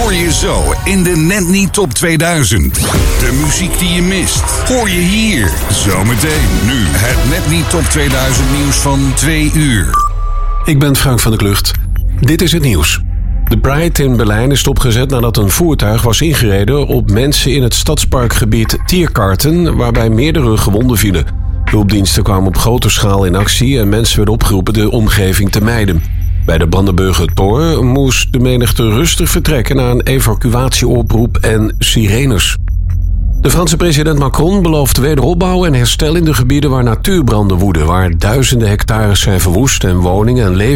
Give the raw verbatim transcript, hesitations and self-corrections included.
hoor je zo in de Net Niet Top tweeduizend. De muziek die je mist, hoor je hier. Zometeen nu het Net Niet Top tweeduizend nieuws van twee uur. Ik ben Frank van der Klucht. Dit is het nieuws. De Pride in Berlijn is stopgezet nadat een voertuig was ingereden op mensen in het stadsparkgebied Tiergarten, waarbij meerdere gewonden vielen. Hulpdiensten kwamen op grote schaal in actie en mensen werden opgeroepen de omgeving te mijden. Bij de Brandenburger Tor moest de menigte rustig vertrekken na een evacuatieoproep en sirenes. De Franse president Macron belooft wederopbouw en herstel in de gebieden waar natuurbranden woeden, waar duizenden hectares zijn verwoest en woningen en leven